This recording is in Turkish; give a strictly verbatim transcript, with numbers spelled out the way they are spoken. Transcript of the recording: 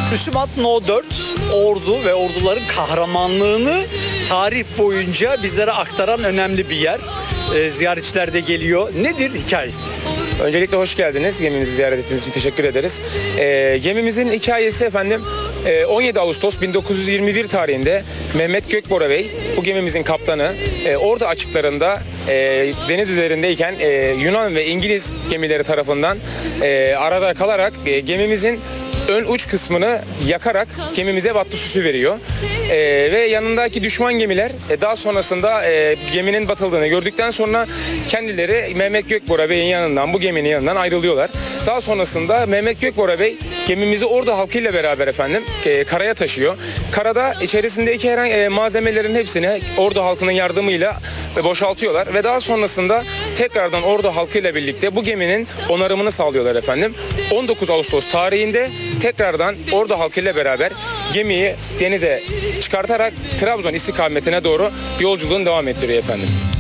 Müslüman No dört, ordu ve orduların kahramanlığını tarih boyunca bizlere aktaran önemli bir yer. E, ziyaretçiler de geliyor. Nedir hikayesi? Öncelikle hoş geldiniz. Gemimizi ziyaret ettiğiniz için teşekkür ederiz. E, gemimizin hikayesi efendim e, on yedi Ağustos bin dokuz yüz yirmi bir tarihinde Mehmet Gökbora Bey, bu gemimizin kaptanı, e, ordu açıklarında e, deniz üzerindeyken e, Yunan ve İngiliz gemileri tarafından e, arada kalarak e, gemimizin ön uç kısmını yakarak gemimize battı süsü veriyor. Ee, ve yanındaki düşman gemiler e, daha sonrasında e, geminin batıldığını gördükten sonra kendileri Mehmet Gökbora Bey'in yanından, bu geminin yanından ayrılıyorlar. Daha sonrasında Mehmet Gökbora Bey gemimizi ordu halkıyla beraber efendim e, karaya taşıyor. Karada içerisindeki herhangi e, malzemelerin hepsini ordu halkının yardımıyla e, boşaltıyorlar ve daha sonrasında tekrardan ordu halkıyla birlikte bu geminin onarımını sağlıyorlar efendim. on dokuz Ağustos tarihinde tekrardan ordu halkıyla beraber gemiyi denize çıkartarak Trabzon istikametine doğru yolculuğunu devam ettiriyor efendim.